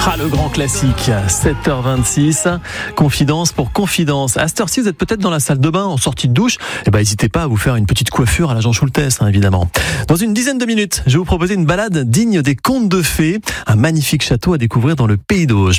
Ah, le grand classique, 7h26, confidence pour confidence. À cette heure-ci, vous êtes peut-être dans la salle de bain, en sortie de douche. N'hésitez pas à vous faire une petite coiffure à la Jean Schultes, évidemment. Dans une dizaine de minutes, je vais vous proposer une balade digne des contes de fées. Un magnifique château à découvrir dans le Pays d'Auge.